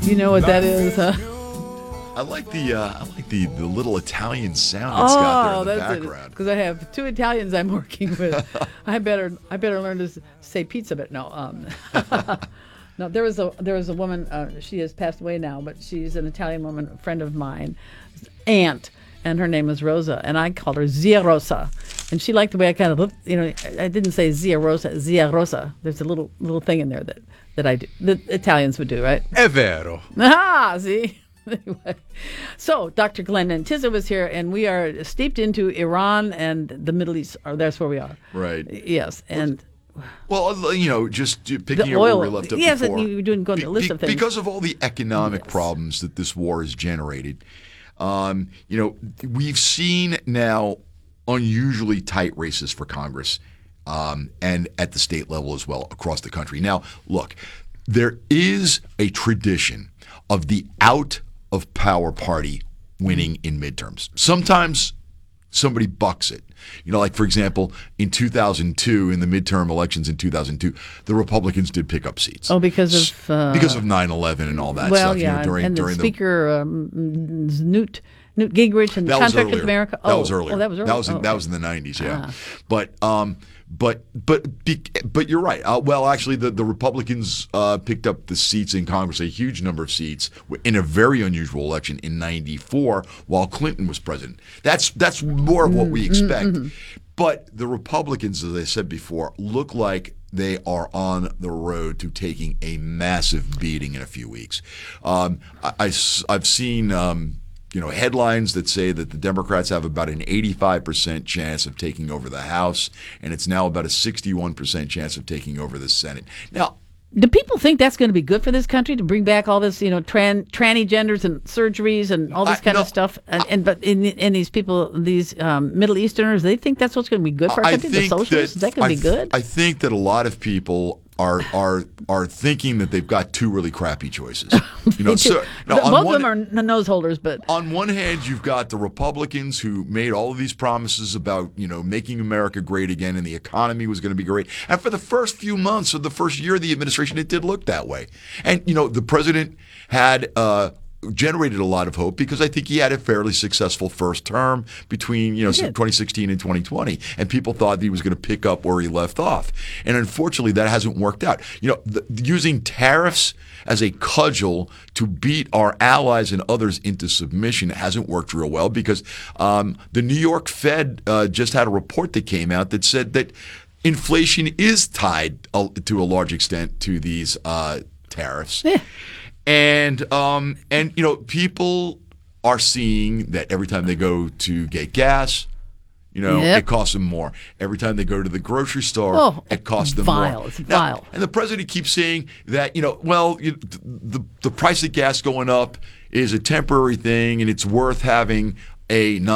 You know what that is, huh? I like the little Italian sound it's got there in the background. Because I have two Italians I'm working with. I better learn to say pizza, but no. No, there was a woman. She has passed away now, but she's an Italian woman, a friend of mine, aunt, and her name was Rosa, and I called her Zia Rosa, and she liked the way I kind of looked. I didn't say Zia Rosa, Zia Rosa. There's a little thing in there that I do. The Italians would do, right? È vero. Ah, see. Anyway, so Dr. Glenn Antizza was here, and we are steeped into Iran and the Middle East. Or that's where we are. Right. Yes, and well, just picking up oil, where we left up yes, before. you were doing going the list of things because of all the economic problems that this war has generated. We've seen now unusually tight races for Congress, and at the state level as well across the country. Now, look, there is a tradition of the out of power party winning in midterms. Sometimes somebody bucks it. Like, for example, in 2002, in the midterm elections in 2002, the Republicans did pick up seats. Oh, because of 9/11 and all that stuff. Yeah, during the speaker, Newt Gingrich and the Contract with America. That was earlier. Oh, that was earlier. That was in the 90s, yeah. But you're right. Actually, the Republicans picked up the seats in Congress, a huge number of seats, in a very unusual election in '94, while Clinton was president. That's more of what we expect. Mm-hmm. But the Republicans, as I said before, look like they are on the road to taking a massive beating in a few weeks. I've seen headlines that say that the Democrats have about an 85% chance of taking over the House, and it's now about a 61% chance of taking over the Senate. Now, do people think that's going to be good for this country to bring back all this, tranny genders and surgeries and all this kind of stuff? But in these people, these Middle Easterners, they think that's what's going to be good for our country. The socialists, is that going to be good? I think that a lot of people are thinking that they've got two really crappy choices. Both of them are nose holders, but on one hand, you've got the Republicans who made all of these promises about making America great again, and the economy was going to be great. And for the first few months of the first year of the administration, it did look that way. And the president had generated a lot of hope because I think he had a fairly successful first term between 2016 and 2020, and people thought he was going to pick up where he left off. And unfortunately, that hasn't worked out. Using tariffs as a cudgel to beat our allies and others into submission hasn't worked real well because the New York Fed just had a report that came out that said that inflation is tied to a large extent to these tariffs. Yeah. And people are seeing that every time they go to get gas, it costs them more. Every time they go to the grocery store, it costs them more. It's vile. And the president keeps saying that, the price of gas going up is a temporary thing, and it's worth having a